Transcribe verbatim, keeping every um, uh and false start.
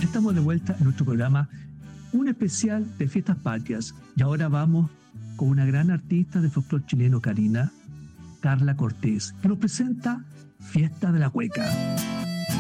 Estamos de vuelta en nuestro programa, un especial de fiestas patrias. Y ahora vamos con una gran artista de folclore chileno, Karina, Carla Cortés, que nos presenta Fiesta de la Cueca.